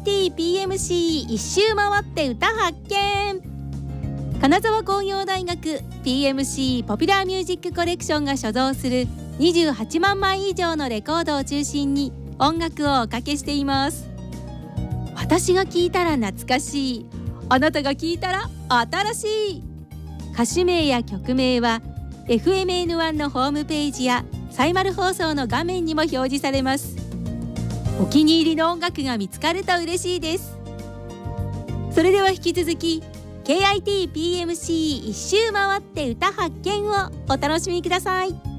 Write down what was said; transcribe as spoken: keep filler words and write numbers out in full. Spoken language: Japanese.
イティーピーエムシー 一周回って歌発見。金沢工業大学 ピーエムシー ポピュラーミュージックコレクションが所蔵するにじゅうはちまんまい以上のレコードを中心に音楽をおかけしています。私が聴いたら懐かしい、あなたが聴いたら新しい。歌手名や曲名は エフエムエヌワン のホームページやサイマル放送の画面にも表示されます。お気に入りの音楽が見つかると嬉しいです。それでは引き続き ケーアイティーピーエムシー 一周回って歌発見をお楽しみください。